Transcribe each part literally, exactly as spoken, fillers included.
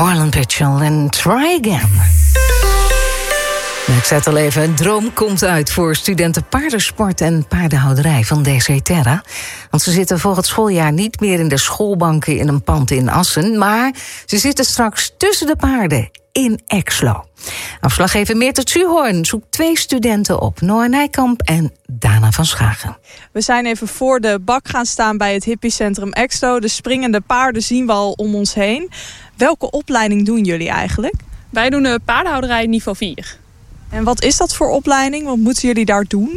Marlon Pitchell en Try Again. Ik zet al even, een droom komt uit voor studenten paardensport en paardenhouderij van D C Terra. Want ze zitten volgend schooljaar niet meer in de schoolbanken in een pand in Assen, maar ze zitten straks tussen de paarden in Exlo. Afslaggever Meerte Zuhoorn zoekt twee studenten op, Noah Nijkamp en Dana van Schagen. We zijn even voor de bak gaan staan bij het hippiecentrum Exlo. De springende paarden zien we al om ons heen. Welke opleiding doen jullie eigenlijk? Wij doen de paardenhouderij niveau vier. En wat is dat voor opleiding? Wat moeten jullie daar doen?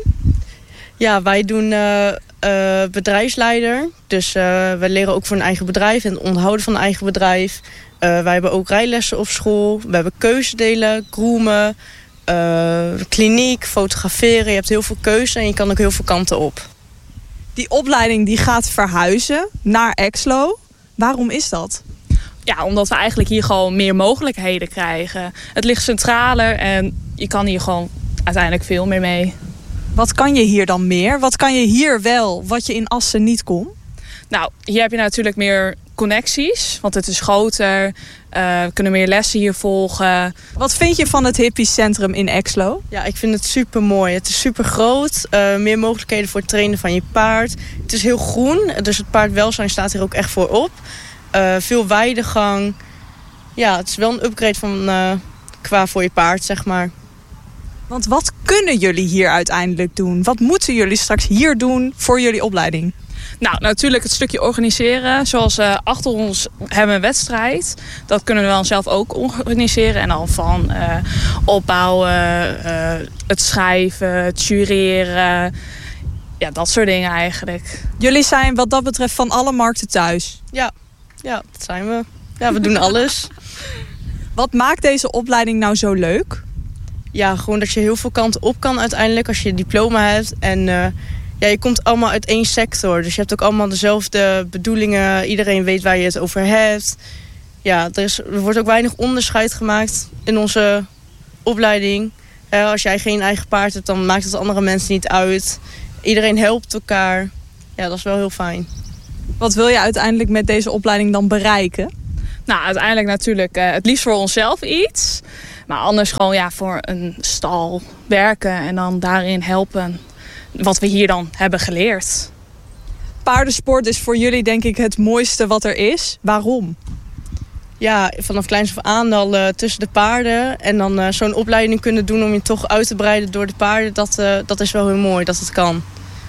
Ja, wij doen uh, uh, bedrijfsleider. Dus uh, wij leren ook voor een eigen bedrijf en het onderhouden van een eigen bedrijf. Uh, wij hebben ook rijlessen op school. We hebben keuzedelen, groomen, uh, kliniek, fotograferen. Je hebt heel veel keuze en je kan ook heel veel kanten op. Die opleiding die gaat verhuizen naar Exlo. Waarom is dat? Ja, omdat we eigenlijk hier gewoon meer mogelijkheden krijgen. Het ligt centraler en je kan hier gewoon uiteindelijk veel meer mee. Wat kan je hier dan meer? Wat kan je hier wel, wat je in Assen niet kon? Nou, hier heb je natuurlijk meer connecties, want het is groter. Uh, we kunnen meer lessen hier volgen. Wat vind je van het hippiecentrum in Exlo? Ja, ik vind het super mooi. Het is super groot. Uh, meer mogelijkheden voor het trainen van je paard. Het is heel groen, dus het paardwelzijn staat hier ook echt voor op. Uh, veel weidegang. Ja, het is wel een upgrade van uh, qua voor je paard, zeg maar. Want wat kunnen jullie hier uiteindelijk doen? Wat moeten jullie straks hier doen voor jullie opleiding? Nou, natuurlijk het stukje organiseren. Zoals uh, achter ons hebben we een wedstrijd. Dat kunnen we dan zelf ook organiseren. En dan van uh, opbouwen, uh, het schrijven, het jureren. Ja, dat soort dingen eigenlijk. Jullie zijn wat dat betreft van alle markten thuis? Ja, ja dat zijn we. Ja, we doen alles. Wat maakt deze opleiding nou zo leuk? Ja, gewoon dat je heel veel kanten op kan uiteindelijk als je een diploma hebt. En uh, ja, je komt allemaal uit één sector. Dus je hebt ook allemaal dezelfde bedoelingen. Iedereen weet waar je het over hebt. Ja, er, is, er wordt ook weinig onderscheid gemaakt in onze opleiding. Uh, als jij geen eigen paard hebt, dan maakt het andere mensen niet uit. Iedereen helpt elkaar. Ja, dat is wel heel fijn. Wat wil je uiteindelijk met deze opleiding dan bereiken? Nou, uiteindelijk natuurlijk uh, het liefst voor onszelf iets. Maar anders gewoon ja, voor een stal werken en dan daarin helpen wat we hier dan hebben geleerd. Paardensport is voor jullie denk ik het mooiste wat er is. Waarom? Ja, vanaf kleins af aan al uh, tussen de paarden. En dan uh, zo'n opleiding kunnen doen om je toch uit te breiden door de paarden. Dat, uh, dat is wel heel mooi dat het kan.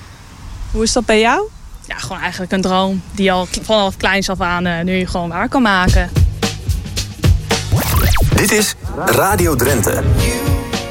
Hoe is dat bij jou? Ja, gewoon eigenlijk een droom die al vanaf kleins af aan uh, nu gewoon waar kan maken. Dit is Radio Drenthe.